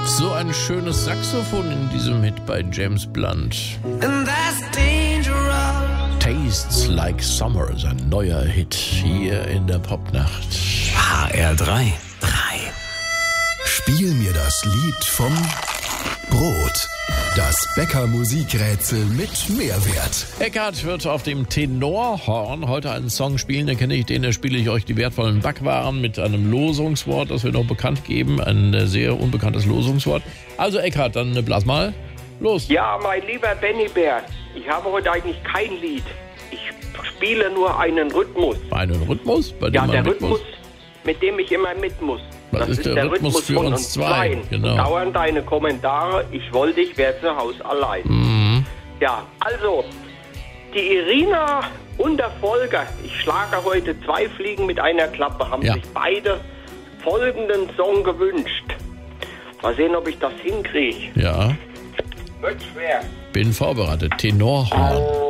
So ein schönes Saxophon in diesem Hit bei James Blunt. And that's dangerous. Tastes Like Summer, sein neuer Hit hier in der Popnacht. HR3. Spiel mir das Lied vom Brot. Das Bäcker-Musikrätsel mit Mehrwert. Eckhard wird auf dem Tenorhorn heute einen Song spielen, den kenne ich, den spiele ich euch die wertvollen Backwaren mit einem Losungswort, das wir noch bekannt geben, ein sehr unbekanntes Losungswort. Also Eckhard, dann blas mal los. Ja, mein lieber Benny Bär, ich habe heute eigentlich kein Lied. Ich spiele nur einen Rhythmus. Einen Rhythmus? Bei dem Ja, man der mit Rhythmus, muss? mit dem ich immer mit muss. Das ist der Rhythmus für von uns zwei. Genau. Dauern deine Kommentare, ich wollte, ich wäre zu Hause allein. Mhm. Ja, also, die Irina und der Volker, ich schlage heute 2 Fliegen mit einer Klappe, haben sich beide folgenden Song gewünscht. Mal sehen, ob ich das hinkriege. Ja. Wird schwer. Bin vorbereitet. Tenorhorn.